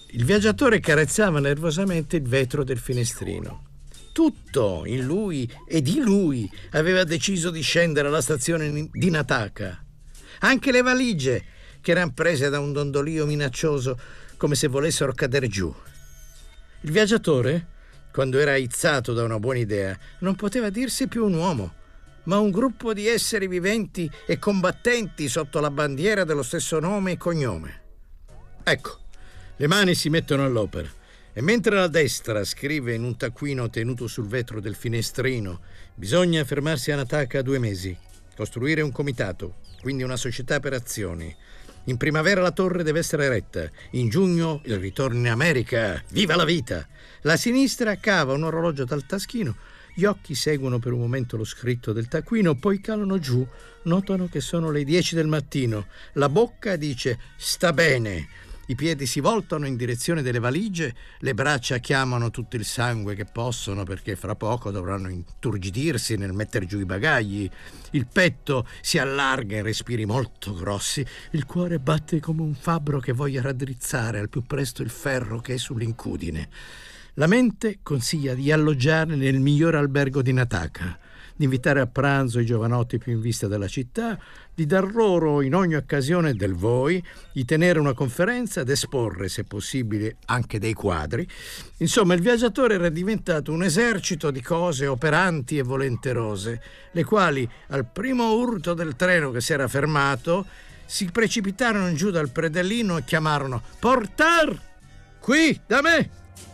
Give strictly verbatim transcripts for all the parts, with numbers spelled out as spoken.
Il viaggiatore carezzava nervosamente il vetro del finestrino. Tutto in lui e di lui aveva deciso di scendere alla stazione di Nataka. Anche le valigie, che erano prese da un dondolio minaccioso come se volessero cadere giù. Il viaggiatore, quando era aizzato da una buona idea, non poteva dirsi più un uomo, ma un gruppo di esseri viventi e combattenti sotto la bandiera dello stesso nome e cognome. Ecco, le mani si mettono all'opera e mentre la destra scrive in un taccuino tenuto sul vetro del finestrino: bisogna fermarsi a Nataka due mesi, costruire un comitato, quindi una società per azioni. In primavera la torre deve essere eretta, in giugno il ritorno in America, viva la vita! La sinistra cava un orologio dal taschino, gli occhi seguono per un momento lo scritto del taccuino, poi calano giù, notano che sono le dieci del mattino, la bocca dice sta bene. I piedi si voltano in direzione delle valigie, le braccia chiamano tutto il sangue che possono perché fra poco dovranno inturgidirsi nel mettere giù i bagagli. Il petto si allarga in respiri molto grossi, il cuore batte come un fabbro che voglia raddrizzare al più presto il ferro che è sull'incudine. La mente consiglia di alloggiare nel migliore albergo di Nataka, di invitare a pranzo i giovanotti più in vista della città, di dar loro in ogni occasione del voi, di tenere una conferenza, ed esporre, se possibile, anche dei quadri. Insomma, il viaggiatore era diventato un esercito di cose operanti e volenterose, le quali, al primo urto del treno che si era fermato, si precipitarono giù dal predellino e chiamarono «Portar! Qui, da me!»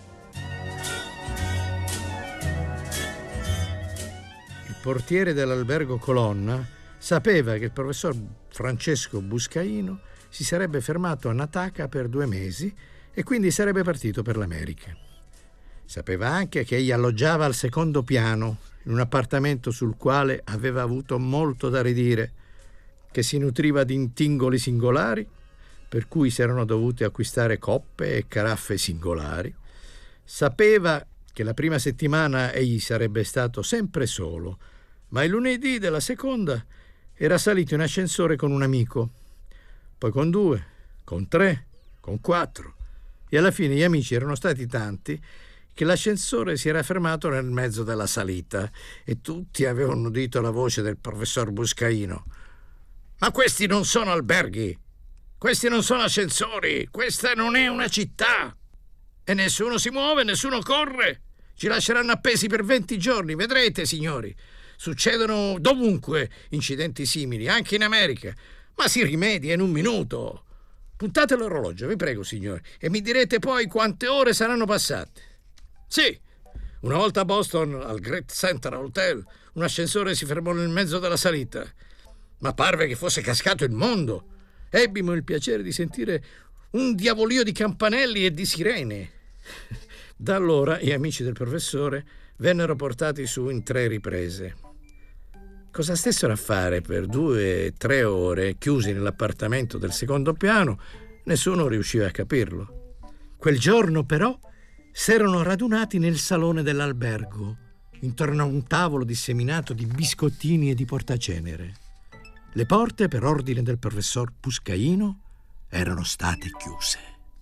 Il portiere dell'albergo Colonna sapeva che il professor Francesco Buscaino si sarebbe fermato a Nataka per due mesi e quindi sarebbe partito per l'America. Sapeva anche che egli alloggiava al secondo piano, in un appartamento sul quale aveva avuto molto da ridire, che si nutriva di intingoli singolari, per cui si erano dovute acquistare coppe e caraffe singolari. Sapeva che la prima settimana egli sarebbe stato sempre solo, ma il lunedì della seconda era salito in ascensore con un amico, poi con due, con tre, con quattro, e alla fine gli amici erano stati tanti che l'ascensore si era fermato nel mezzo della salita e tutti avevano udito la voce del professor Buscaino. «Ma questi non sono alberghi, questi non sono ascensori, questa non è una città! E nessuno si muove, nessuno corre! Ci lasceranno appesi per venti giorni, vedrete, signori! Succedono dovunque incidenti simili, anche in America, ma si rimedia in un minuto. Puntate l'orologio, vi prego, signori, e mi direte poi quante ore saranno passate. Sì, una volta a Boston, al Great Central Hotel, un ascensore si fermò nel mezzo della salita, ma parve che fosse cascato il mondo. Ebbimo il piacere di sentire un diavolio di campanelli e di sirene. Da allora gli amici del professore vennero portati su in tre riprese. Cosa stessero a fare per due o tre ore chiusi nell'appartamento del secondo piano, nessuno riusciva a capirlo. Quel giorno, però, s'erano radunati nel salone dell'albergo, intorno a un tavolo disseminato di biscottini e di portacenere. Le porte, per ordine del professor Buscaino, erano state chiuse.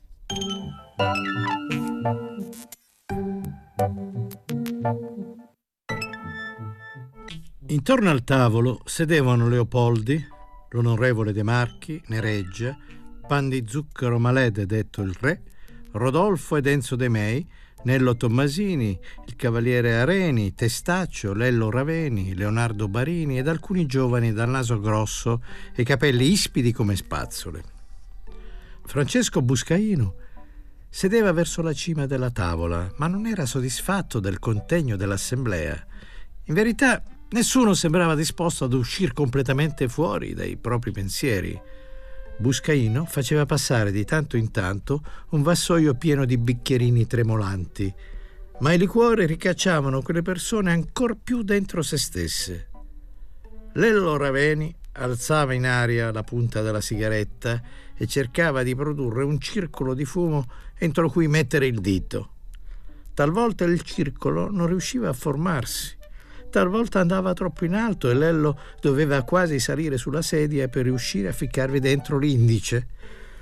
Intorno al tavolo sedevano Leopoldi, l'onorevole De Marchi, Nereggia, Pan di Zucchero Malede, detto il re, Rodolfo ed Enzo De Mei, Nello Tommasini, il cavaliere Areni, Testaccio, Lello Raveni, Leonardo Barini ed alcuni giovani dal naso grosso e capelli ispidi come spazzole. Francesco Buscaino sedeva verso la cima della tavola, ma non era soddisfatto del contegno dell'assemblea. In verità, nessuno sembrava disposto ad uscire completamente fuori dai propri pensieri. Buscaino faceva passare di tanto in tanto un vassoio pieno di bicchierini tremolanti, ma i liquori ricacciavano quelle persone ancor più dentro se stesse. Lello Raveni alzava in aria la punta della sigaretta e cercava di produrre un circolo di fumo entro cui mettere il dito. Talvolta il circolo non riusciva a formarsi, talvolta andava troppo in alto e Lello doveva quasi salire sulla sedia per riuscire a ficcarvi dentro l'indice.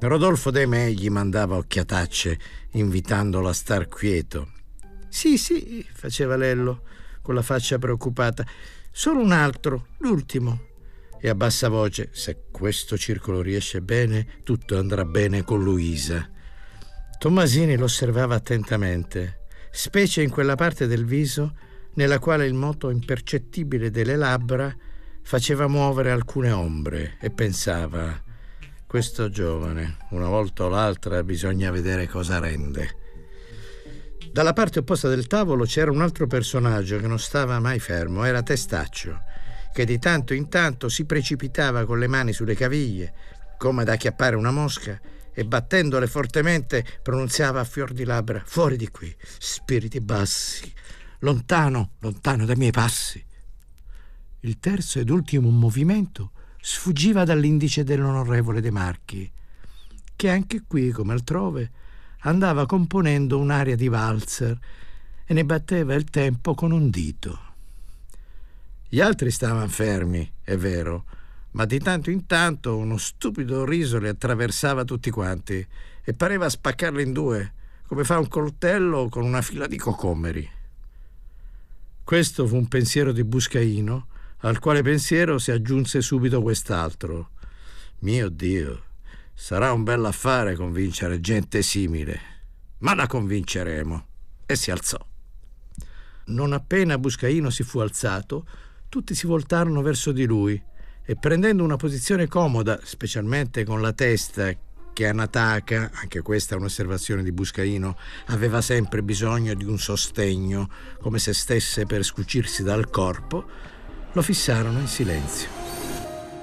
Rodolfo De Me gli mandava occhiatacce, invitandolo a star quieto. «Sì, sì», faceva Lello, con la faccia preoccupata. «Solo un altro, l'ultimo». E a bassa voce: «Se questo circolo riesce bene, tutto andrà bene con Luisa». Tommasini lo osservava attentamente, specie in quella parte del viso nella quale il moto impercettibile delle labbra faceva muovere alcune ombre, e pensava: questo giovane, una volta o l'altra, bisogna vedere cosa rende. Dalla parte opposta del tavolo c'era un altro personaggio che non stava mai fermo, era Testaccio, che di tanto in tanto si precipitava con le mani sulle caviglie, come ad acchiappare una mosca, e battendole fortemente pronunziava a fior di labbra: «Fuori di qui, spiriti bassi, lontano, lontano dai miei passi». Il terzo ed ultimo movimento sfuggiva dall'indice dell'onorevole De Marchi, che anche qui, come altrove, andava componendo un'aria di valzer e ne batteva il tempo con un dito. Gli altri stavano fermi, è vero, ma di tanto in tanto uno stupido riso li attraversava tutti quanti e pareva spaccarli in due, come fa un coltello con una fila di cocomeri. Questo fu un pensiero di Buscaino, al quale pensiero si aggiunse subito quest'altro: «Mio Dio, sarà un bell'affare convincere gente simile, ma la convinceremo». E si alzò. Non appena Buscaino si fu alzato, tutti si voltarono verso di lui e, prendendo una posizione comoda, specialmente con la testa che a Nataka, anche questa è un'osservazione di Buscaino, aveva sempre bisogno di un sostegno, come se stesse per scucirsi dal corpo, lo fissarono in silenzio.